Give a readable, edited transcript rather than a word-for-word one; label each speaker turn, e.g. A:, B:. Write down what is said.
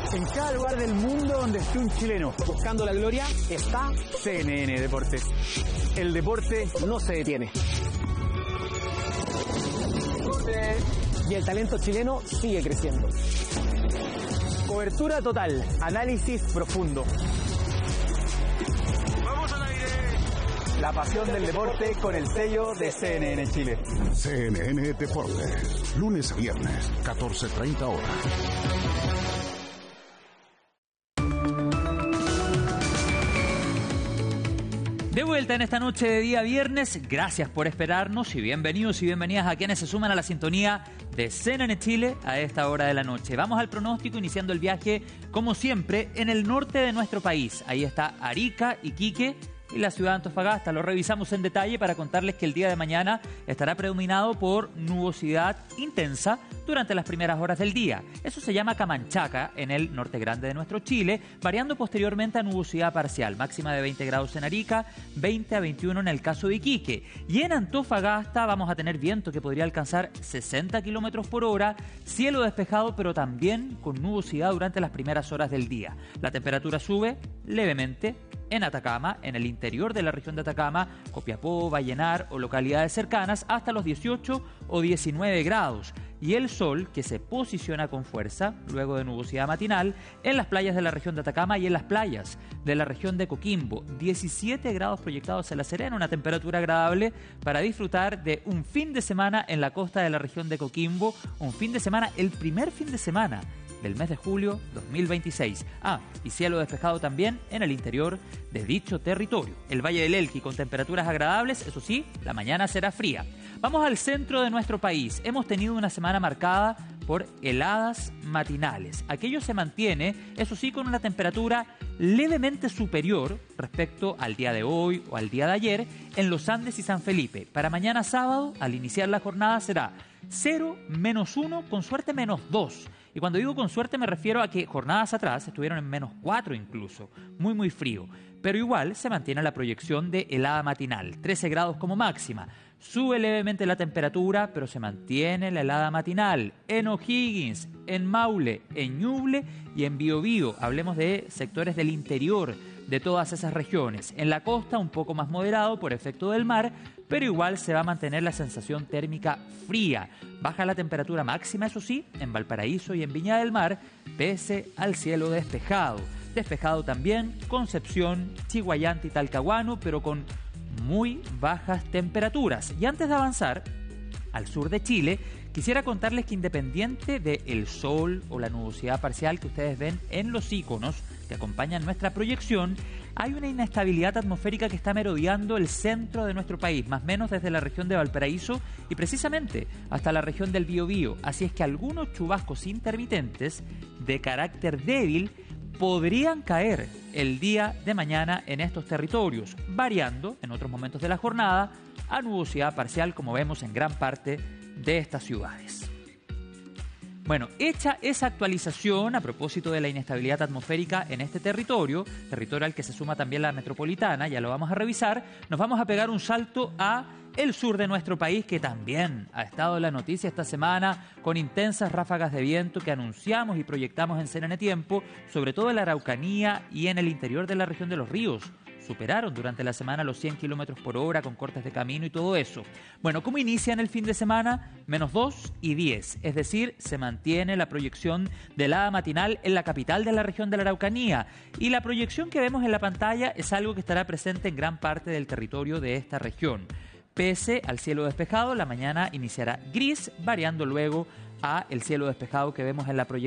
A: En cada lugar del mundo donde esté un chileno
B: buscando la gloria está
A: CNN Deportes. El deporte no se detiene.
B: Y el talento chileno sigue creciendo.
A: Cobertura total, análisis profundo.
C: ¡Vamos al aire!
A: La pasión del deporte con el sello de CNN Chile.
D: CNN Deportes, lunes a viernes, 14:30 horas.
E: De vuelta en esta noche de día viernes, gracias por esperarnos y bienvenidos y bienvenidas a quienes se suman a la sintonía de CNN Chile a esta hora de la noche. Vamos al pronóstico iniciando el viaje, como siempre, en el norte de nuestro país. Ahí está Arica, Iquique y la ciudad de Antofagasta. Lo revisamos en detalle para contarles que el día de mañana estará predominado por nubosidad intensa durante las primeras horas del día. Eso se llama Camanchaca en el norte grande de nuestro Chile, variando posteriormente a nubosidad parcial, máxima de 20 grados en Arica, 20 a 21 en el caso de Iquique. Y en Antofagasta vamos a tener viento que podría alcanzar 60 kilómetros por hora, cielo despejado pero también con nubosidad durante las primeras horas del día. La temperatura sube levemente en Atacama, en el interior de la región de Atacama, Copiapó, Vallenar o localidades cercanas, hasta los 18 o 19 grados. Y el sol, que se posiciona con fuerza, luego de nubosidad matinal, en las playas de la región de Atacama y en las playas de la región de Coquimbo. 17 grados proyectados en La Serena, una temperatura agradable para disfrutar de un fin de semana en la costa de la región de Coquimbo. Un fin de semana, el primer fin de semana del mes de julio 2026. Y cielo despejado también en el interior de dicho territorio. El Valle del Elqui con temperaturas agradables, eso sí, la mañana será fría. Vamos al centro de nuestro país. Hemos tenido una semana marcada por heladas matinales. Aquello se mantiene, eso sí, con una temperatura levemente superior respecto al día de hoy o al día de ayer en los Andes y San Felipe. Para mañana sábado, al iniciar la jornada, será 0, -1, con suerte -2. Y cuando digo con suerte me refiero a que jornadas atrás estuvieron en -4 incluso, muy frío. Pero igual se mantiene la proyección de helada matinal, 13 grados como máxima. Sube levemente la temperatura, pero se mantiene la helada matinal en O'Higgins, en Maule, en Ñuble y en Biobío. Hablemos de sectores del interior de todas esas regiones. En la costa un poco más moderado por efecto del mar, pero igual se va a mantener la sensación térmica fría. Baja la temperatura máxima, eso sí, en Valparaíso y en Viña del Mar, pese al cielo despejado. Despejado también Concepción, Chiguayante y Talcahuano, pero con muy bajas temperaturas. Y antes de avanzar al sur de Chile, quisiera contarles que independiente del sol o la nubosidad parcial que ustedes ven en los iconos que acompañan nuestra proyección, hay una inestabilidad atmosférica que está merodeando el centro de nuestro país, más o menos desde la región de Valparaíso y precisamente hasta la región del Biobío. Así es que algunos chubascos intermitentes de carácter débil podrían caer el día de mañana en estos territorios, variando en otros momentos de la jornada a nubosidad parcial, como vemos en gran parte de estas ciudades. Bueno, hecha esa actualización a propósito de la inestabilidad atmosférica en este territorio al que se suma también la metropolitana, ya lo vamos a revisar, nos vamos a pegar un salto a el sur de nuestro país, que también ha estado en la noticia esta semana con intensas ráfagas de viento que anunciamos y proyectamos en CNN Tiempo, sobre todo en la Araucanía y en el interior de la región de Los Ríos. Superaron durante la semana los 100 kilómetros por hora con cortes de camino y todo eso. Bueno, ¿cómo inician el fin de semana? -2 y 10, es decir, se mantiene la proyección de helada matinal en la capital de la región de la Araucanía. Y la proyección que vemos en la pantalla es algo que estará presente en gran parte del territorio de esta región. Pese al cielo despejado, la mañana iniciará gris, variando luego a el cielo despejado que vemos en la proyección